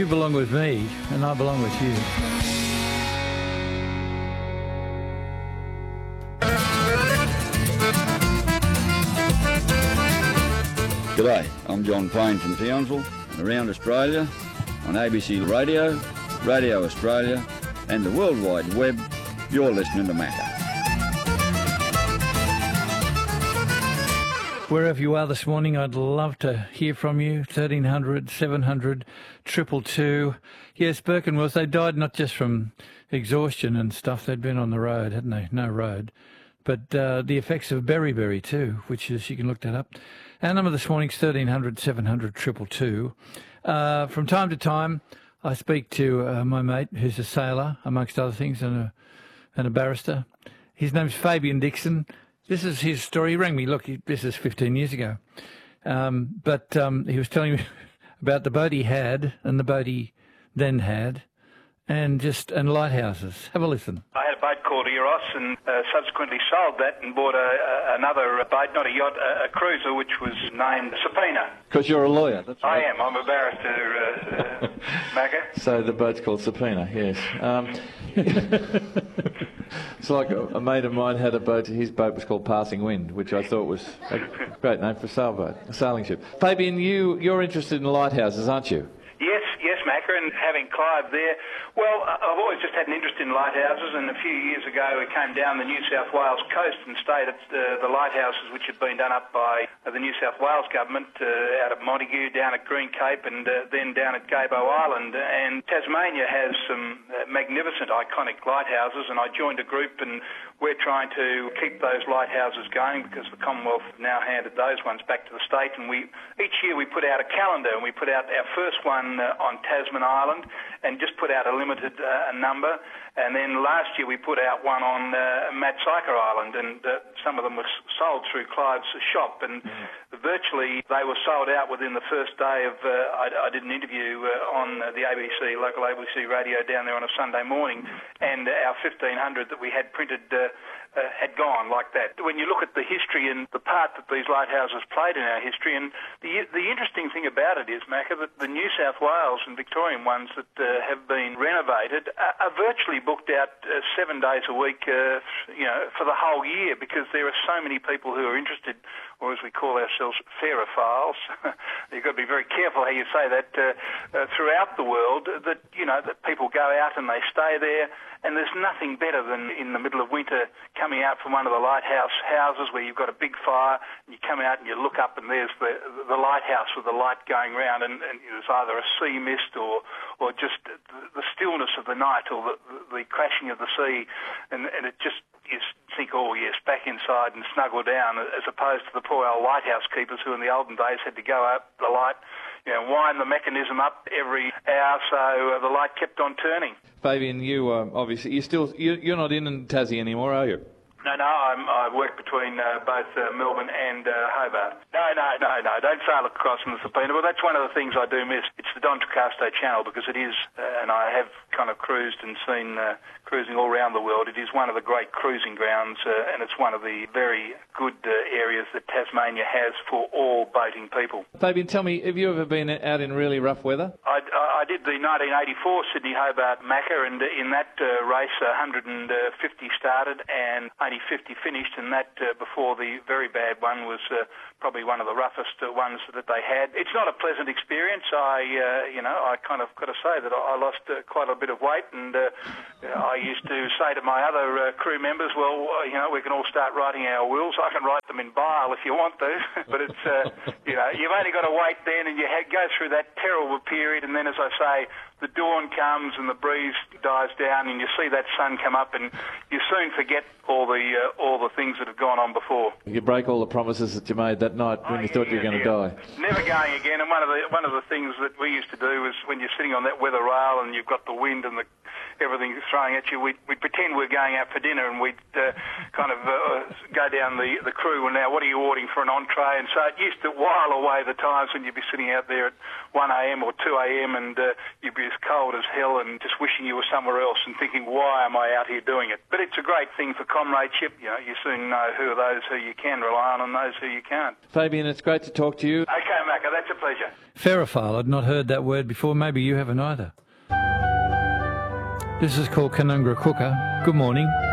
belong with me, and I belong with you. G'day, I'm John Payne from Townsville and around Australia on ABC Radio, Radio Australia and the World Wide Web. You're listening to Macca. Wherever you are this morning, I'd love to hear from you. 1300 700 222. Yes, Birkenworth, they died not just from exhaustion and stuff. They'd been on the road, hadn't they? No road. But the effects of beriberi too, which is, you can look that up. Our number this morning is 1300 700 222. From time to time, I speak to my mate, who's a sailor, amongst other things, and a barrister. His name's Fabian Dixon. This is his story. He rang me, look, this is 15 years ago. But he was telling me about the boat he had and the boat he then had, and lighthouses. Have a listen. I had a boat called Eros and subsequently sold that and bought another boat, not a yacht, a cruiser, which was named Subpoena. Because you're a lawyer, that's right. I am. I'm a barrister, Macca. So the boat's called Subpoena, yes. It's like a mate of mine had a boat. His boat was called Passing Wind, which I thought was a great name for a sailboat, a sailing ship. Fabian, you're interested in lighthouses, aren't you? Yes, Macca, and having Clive there. Well, I've always just had an interest in lighthouses, and a few years ago we came down the New South Wales coast and stayed at the lighthouses which had been done up by the New South Wales government out at Montague, down at Green Cape, and then down at Gabo Island. And Tasmania has some magnificent, iconic lighthouses, and I joined a group, and we're trying to keep those lighthouses going because the Commonwealth have now handed those ones back to the state. And each year we put out a calendar, and we put out our first one on Tasman Island and just put out a limited number. And then last year we put out one on Matsyker Island, and some of them were sold through Clive's shop, and virtually they were sold out within the first day of, I did an interview on the ABC, local ABC radio down there on a Sunday morning, and our 1,500 that we had printed had gone like that. When you look at the history and the part that these lighthouses played in our history, and the interesting thing about it is, Macca, that the New South Wales and Victorian ones that have been renovated are virtually booked out 7 days a week, for the whole year, because there are so many people who are interested, or as we call ourselves, fairophiles. You've got to be very careful how you say that throughout the world, that people go out and they stay there. And there's nothing better than in the middle of winter coming out from one of the lighthouse houses where you've got a big fire, and you come out and you look up and there's the lighthouse with the light going round, and there's either a sea mist or just the stillness of the night, or the crashing of the sea, and it just, you think, oh yes, back inside and snuggle down, as opposed to the poor old lighthouse keepers who in the olden days had to go up the light, wind the mechanism up every hour so the light kept on turning. Fabian, you obviously you're not in Tassie anymore, are you? No, I work between both Melbourne and Hobart. No, don't sail across in the Subpoena. Well, that's one of the things I do miss. It's the Don Tricasco Channel, because it is, and I have kind of cruised and seen cruising all around the world. It is one of the great cruising grounds, and it's one of the very good areas that Tasmania has for all boating people. Fabian, tell me, have you ever been out in really rough weather? I did the 1984 Sydney-Hobart Macca, and in that race 150 started and only 50 finished, and that before the very bad one was probably one of the roughest ones that they had. It's not a pleasant experience. I kind of got to say that I lost quite a bit of weight, and I used to say to my other crew members, well, we can all start writing our wills. I can write them in bile if you want to, but it's, you've only got to wait then, and you go through that terrible period, and then, as I say, the dawn comes and the breeze dies down, and you see that sun come up, and you soon forget all the things that have gone on before. You break all the promises that you made that night when you thought you were going to die. Never going again. And one of the things that we used to do was, when you're sitting on that weather rail and you've got the wind and everything throwing at you, we'd pretend we're going out for dinner, and we'd kind of go down the crew, and now what are you ordering for an entree? And so it used to while away the times when you'd be sitting out there at 1 a.m. or 2 a.m. and you'd be as cold as hell and just wishing you were somewhere else and thinking, why am I out here doing it? But it's a great thing for comradeship. You know, you soon know who are those who you can rely on and those who you can't. Fabian, it's great to talk to you. Okay, Macca, that's a pleasure. Ferrophile, I'd not heard that word before. Maybe you haven't either. This is called Canungra Cooker. Good morning.